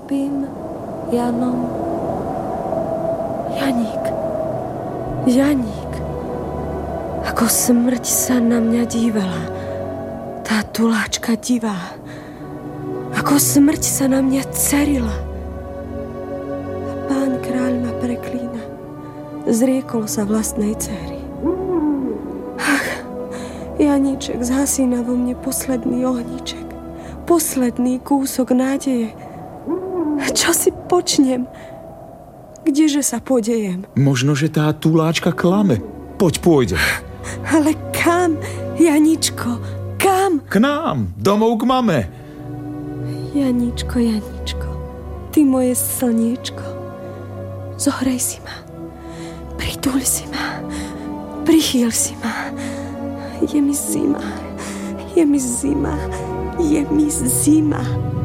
Jakubím, Janom. Janík. Ako smrť sa na mňa dívala. Tá tuláčka divá. Ako smrť sa na mňa cerila. A pán kráľ ma preklína. Zriekol sa vlastnej dcery. Ach, Janíček zhasína vo mne posledný ohníček. Posledný kúsok nádeje. Čo si počnem? Kdeže sa podejem? Možno, že tá tuláčka klame. Poď, pôjdem. Ale kam, Janíčko? Kam? K nám, domov k mame. Janíčko, ty moje slniečko. Zohrej si ma. Pritúľ si ma. Prichýl si ma. Je mi zima.